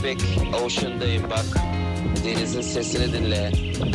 Bebek Ocean'dayım bak. Denizin sesini dinle.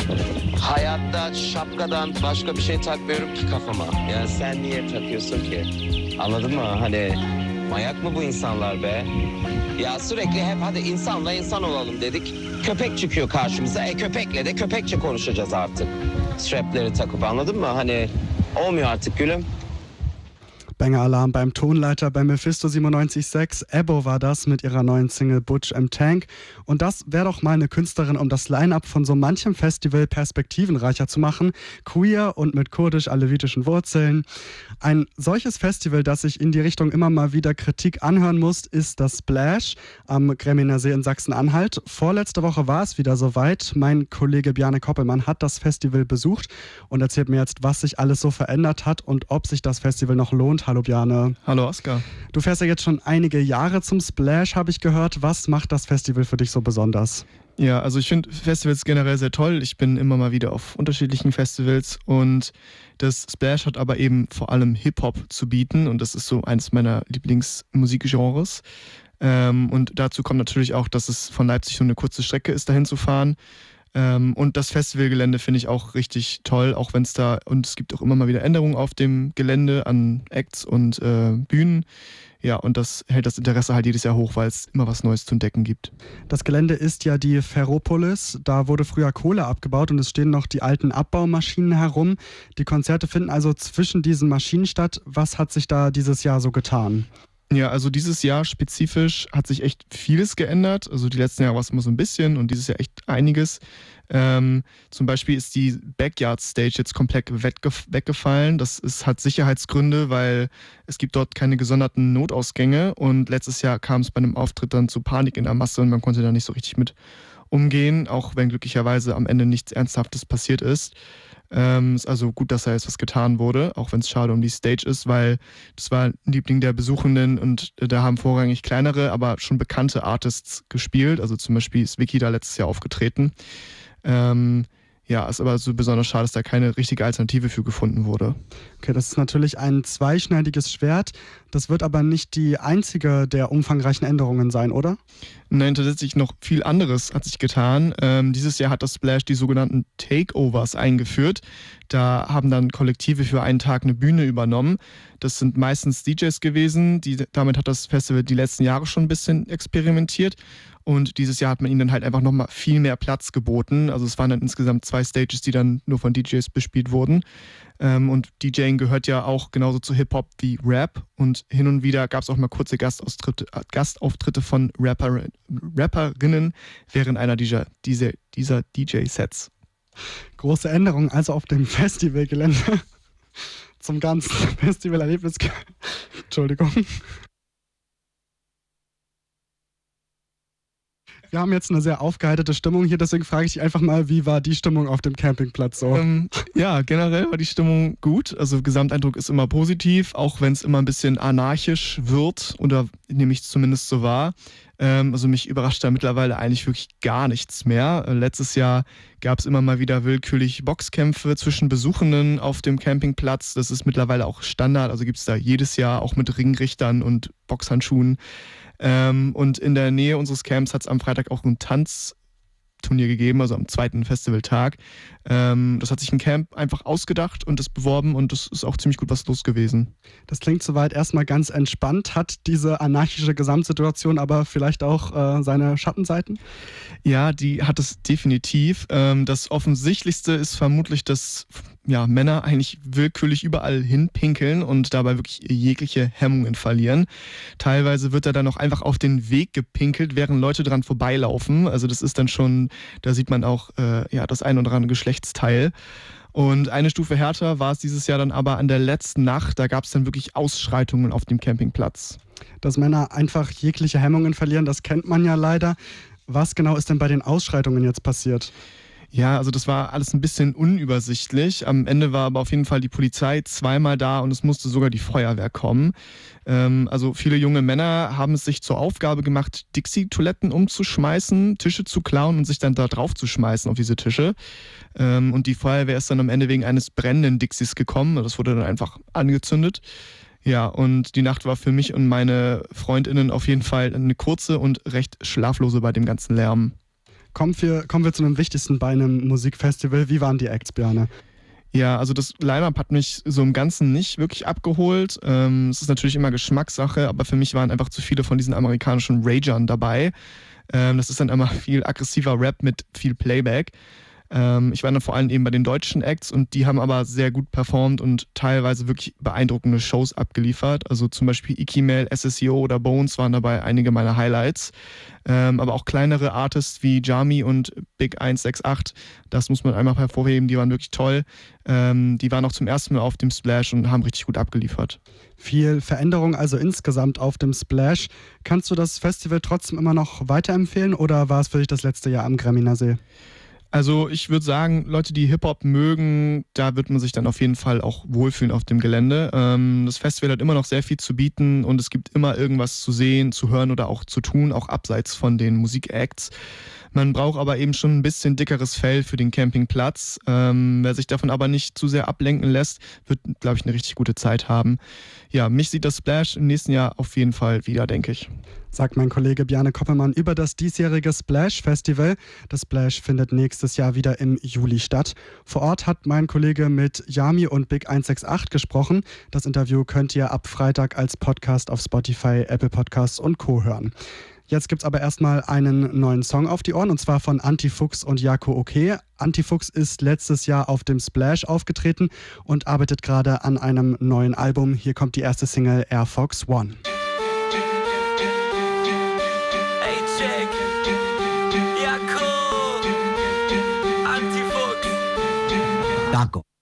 Hayatta şapkadan başka bir şey takmıyorum ki kafama. Ya sen niye takıyorsun ki? Anladın mı? Hani manyak mı bu insanlar be? Ya sürekli hep hadi insanla insan olalım dedik. Köpek çıkıyor karşımıza. Köpekle de köpekçe konuşacağız artık. Strapleri takıp, anladın mı? Hani olmuyor artık gülüm. Banger-Alarm beim Tonleiter bei Mephisto 97.6. Ebbo war das mit ihrer neuen Single Butch im Tank. Und das wäre doch mal eine Künstlerin, um das Line-Up von so manchem Festival perspektivenreicher zu machen. Queer und mit kurdisch-alevitischen Wurzeln. Ein solches Festival, das sich in die Richtung immer mal wieder Kritik anhören muss, ist das Splash am Gremminer See in Sachsen-Anhalt. Vorletzte Woche war es wieder soweit. Mein Kollege Bjarne Koppelmann hat das Festival besucht und erzählt mir jetzt, was sich alles so verändert hat und ob sich das Festival noch lohnt. Hallo Bjarne. Hallo Oskar. Du fährst ja jetzt schon einige Jahre zum Splash, habe ich gehört. Was macht das Festival für dich so besonders? Ja, also ich finde Festivals generell sehr toll. Ich bin immer mal wieder auf unterschiedlichen Festivals und das Splash hat aber eben vor allem Hip-Hop zu bieten und das ist so eines meiner Lieblingsmusikgenres. Und dazu kommt natürlich auch, dass es von Leipzig nur eine kurze Strecke ist, dahin zu fahren. Und das Festivalgelände finde ich auch richtig toll, auch wenn es gibt auch immer mal wieder Änderungen auf dem Gelände an Acts und Bühnen. Ja, und das hält das Interesse halt jedes Jahr hoch, weil es immer was Neues zu entdecken gibt. Das Gelände ist ja die Ferropolis. Da wurde früher Kohle abgebaut und es stehen noch die alten Abbaumaschinen herum. Die Konzerte finden also zwischen diesen Maschinen statt. Was hat sich da dieses Jahr so getan? Ja, also dieses Jahr spezifisch hat sich echt vieles geändert. Also die letzten Jahre war es immer so ein bisschen und dieses Jahr echt einiges. Zum Beispiel ist die Backyard Stage jetzt komplett weggefallen. Hat Sicherheitsgründe, weil es gibt dort keine gesonderten Notausgänge und letztes Jahr kam es bei einem Auftritt dann zu Panik in der Masse und man konnte da nicht so richtig mit umgehen, auch wenn glücklicherweise am Ende nichts Ernsthaftes passiert ist. Ist also gut, dass da jetzt was getan wurde, auch wenn es schade um die Stage ist, weil das war ein Liebling der Besuchenden und da haben vorrangig kleinere, aber schon bekannte Artists gespielt. Also zum Beispiel ist Vicky da letztes Jahr aufgetreten. Ist aber so besonders schade, dass da keine richtige Alternative für gefunden wurde. Okay, das ist natürlich ein zweischneidiges Schwert. Das wird aber nicht die einzige der umfangreichen Änderungen sein, oder? Nein, tatsächlich noch viel anderes hat sich getan. Dieses Jahr hat das Splash die sogenannten Takeovers eingeführt. Da haben dann Kollektive für einen Tag eine Bühne übernommen. Das sind meistens DJs gewesen. Damit hat das Festival die letzten Jahre schon ein bisschen experimentiert. Und dieses Jahr hat man ihnen dann halt einfach nochmal viel mehr Platz geboten. Also es waren dann insgesamt 2 Stages, die dann nur von DJs bespielt wurden. Und DJing gehört ja auch genauso zu Hip-Hop wie Rap. Und hin und wieder gab es auch mal kurze Gastauftritte von Rapperinnen während einer dieser DJ-Sets. Große Änderung also auf dem Festivalgelände zum ganzen Festivalerlebnis. Entschuldigung. Wir haben jetzt eine sehr aufgeheiterte Stimmung hier, deswegen frage ich dich einfach mal, wie war die Stimmung auf dem Campingplatz so? Ja, generell war die Stimmung gut. Also Gesamteindruck ist immer positiv, auch wenn es immer ein bisschen anarchisch wird oder nehme ich zumindest so wahr. Also mich überrascht da mittlerweile eigentlich wirklich gar nichts mehr. Letztes Jahr gab es immer mal wieder willkürlich Boxkämpfe zwischen Besuchenden auf dem Campingplatz. Das ist mittlerweile auch Standard, also gibt es da jedes Jahr auch mit Ringrichtern und Boxhandschuhen. Und in der Nähe unseres Camps hat es am Freitag auch ein Tanzturnier gegeben, also am 2. Festivaltag. Das hat sich ein Camp einfach ausgedacht und das beworben und das ist auch ziemlich gut was los gewesen. Das klingt soweit erstmal ganz entspannt. Hat diese anarchische Gesamtsituation aber vielleicht auch seine Schattenseiten? Ja, die hat es definitiv. Das Offensichtlichste ist vermutlich, dass Männer eigentlich willkürlich überall hinpinkeln und dabei wirklich jegliche Hemmungen verlieren. Teilweise wird da dann auch einfach auf den Weg gepinkelt, während Leute dran vorbeilaufen. Also das ist dann schon, da sieht man auch das ein oder andere Geschlechtsteil. Und eine Stufe härter war es dieses Jahr dann aber an der letzten Nacht. Da gab es dann wirklich Ausschreitungen auf dem Campingplatz. Dass Männer einfach jegliche Hemmungen verlieren, das kennt man ja leider. Was genau ist denn bei den Ausschreitungen jetzt passiert? Ja, also das war alles ein bisschen unübersichtlich. Am Ende war aber auf jeden Fall die Polizei zweimal da und es musste sogar die Feuerwehr kommen. Also viele junge Männer haben es sich zur Aufgabe gemacht, Dixie-Toiletten umzuschmeißen, Tische zu klauen und sich dann da drauf zu schmeißen auf diese Tische. Und die Feuerwehr ist dann am Ende wegen eines brennenden Dixies gekommen. Das wurde dann einfach angezündet. Ja, und die Nacht war für mich und meine FreundInnen auf jeden Fall eine kurze und recht schlaflose bei dem ganzen Lärm. Kommen wir zu einem wichtigsten bei einem Musikfestival. Wie waren die Acts, Bjarne? Ja, also das Line-Up hat mich so im Ganzen nicht wirklich abgeholt. Es ist natürlich immer Geschmackssache, aber für mich waren einfach zu viele von diesen amerikanischen Ragern dabei. Das ist dann immer viel aggressiver Rap mit viel Playback. Ich war dann vor allem eben bei den deutschen Acts und die haben aber sehr gut performt und teilweise wirklich beeindruckende Shows abgeliefert. Also zum Beispiel Ikimel, SSEO oder Bones waren dabei einige meiner Highlights. Aber auch kleinere Artists wie Jami und Big 168, das muss man einmal hervorheben, die waren wirklich toll. Die waren auch zum ersten Mal auf dem Splash und haben richtig gut abgeliefert. Viel Veränderung also insgesamt auf dem Splash. Kannst du das Festival trotzdem immer noch weiterempfehlen oder war es für dich das letzte Jahr am Graminer See? Also ich würde sagen, Leute, die Hip-Hop mögen, da wird man sich dann auf jeden Fall auch wohlfühlen auf dem Gelände. Das Festival hat immer noch sehr viel zu bieten und es gibt immer irgendwas zu sehen, zu hören oder auch zu tun, auch abseits von den Musikacts. Man braucht aber eben schon ein bisschen dickeres Fell für den Campingplatz. Wer sich davon aber nicht zu sehr ablenken lässt, wird, glaube ich, eine richtig gute Zeit haben. Ja, mich sieht das Splash im nächsten Jahr auf jeden Fall wieder, denke ich. Sagt mein Kollege Bjarne Koppelmann über das diesjährige Splash Festival. Das Splash findet nächstes Jahr wieder im Juli statt. Vor Ort hat mein Kollege mit Jami und Big 168 gesprochen. Das Interview könnt ihr ab Freitag als Podcast auf Spotify, Apple Podcasts und Co. hören. Jetzt gibt's aber erstmal einen neuen Song auf die Ohren und zwar von Antifuchs und Jako OK. Antifuchs ist letztes Jahr auf dem Splash aufgetreten und arbeitet gerade an einem neuen Album. Hier kommt die erste Single Air Fox One. Hey Check, Jako, Antifuchs. Jako.